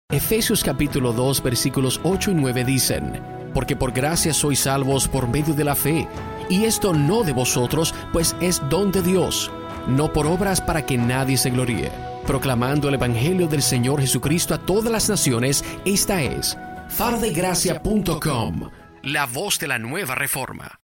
Efesios capítulo 2 versículos 8 y 9 dicen: porque por gracia sois salvos por medio de la fe, y esto no de vosotros, pues es don de Dios, no por obras para que nadie se gloríe, proclamando el evangelio del Señor Jesucristo a todas las naciones. Esta es farodegracia.com, la voz de la nueva reforma.